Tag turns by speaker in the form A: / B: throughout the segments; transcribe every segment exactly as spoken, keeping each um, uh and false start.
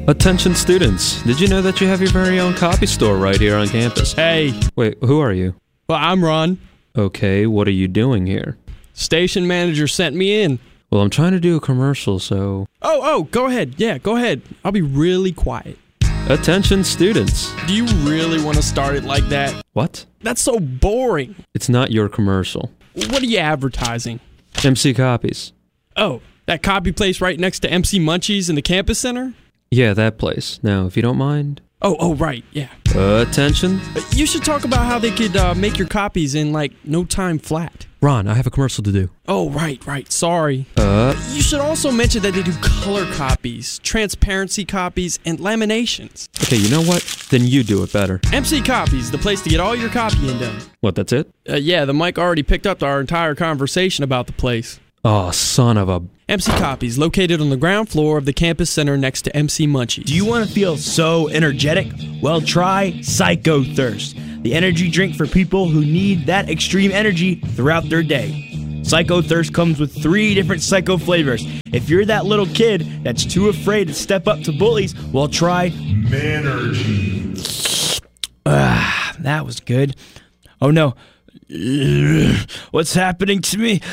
A: Attention students, did you know that you have your very own copy store right here on campus?
B: Hey.
A: Wait, who are you?
B: Well, I'm Ron.
A: Okay, what are you doing here?
B: Station manager sent me in.
A: Well, I'm trying to do a commercial, so...
B: Oh, oh, go ahead. Yeah, go ahead. I'll be really quiet.
A: Attention students.
B: Do you really want to start it like that?
A: What?
B: That's so boring.
A: It's not your commercial.
B: What are you advertising?
A: M C Copies.
B: Oh, that copy place right next to M C Munchies in the campus center?
A: Yeah, that place. Now, if you don't mind...
B: Oh, oh, right, yeah.
A: Attention.
B: You should talk about how they could uh, make your copies in, like, no time flat.
A: Ron, I have a commercial to do.
B: Oh, right, right, sorry.
A: Uh...
B: You should also mention that they do color copies, transparency copies, and laminations.
A: Okay, you know what? Then you do it better.
B: M C Copies, the place to get all your copying done.
A: What, that's it?
B: Uh, yeah, the mic already picked up our entire conversation about the place.
A: Oh, son of a...
B: M C Copies, located on the ground floor of the campus center next to M C Munchies.
C: Do you want to feel so energetic? Well, try Psycho Thirst, the energy drink for people who need that extreme energy throughout their day. Psycho Thirst comes with three different Psycho flavors. If you're that little kid that's too afraid to step up to bullies, well, try Manergy. Ah, that was good. Oh no. What's happening to me?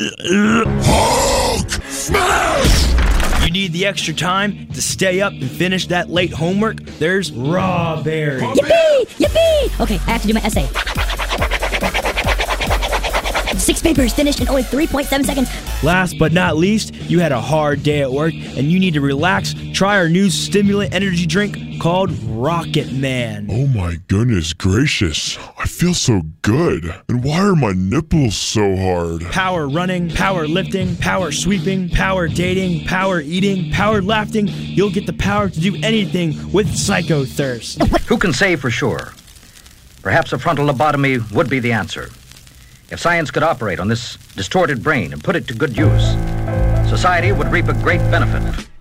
D: Hulk smash!
C: You need the extra time to stay up and finish that late homework? There's Raw Berry.
E: Yippee! Yippee! Okay, I have to do my essay. Six papers finished in only three point seven seconds.
C: Last but not least, you had a hard day at work and you need to relax. Try our new stimulant energy drink called Rocket Man.
D: Oh my goodness gracious. I feel so good. And why are my nipples so hard?
C: Power running, power lifting, power sweeping, power dating, power eating, power laughing. You'll get the power to do anything with Psycho Thirst.
F: Who can say for sure? Perhaps a frontal lobotomy would be the answer. If science could operate on this distorted brain and put it to good use, society would reap a great benefit.